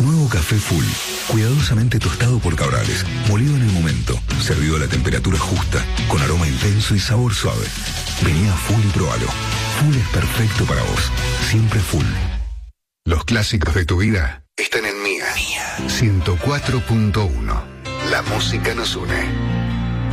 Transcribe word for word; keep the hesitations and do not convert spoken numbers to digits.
Nuevo café Full, cuidadosamente tostado por Cabrales, molido en el momento, servido a la temperatura justa, con aroma intenso y sabor suave. Vení a Full y probalo. Full es perfecto para vos. Siempre Full. Los clásicos de tu vida están en Mía. ciento cuatro punto uno. La música nos une.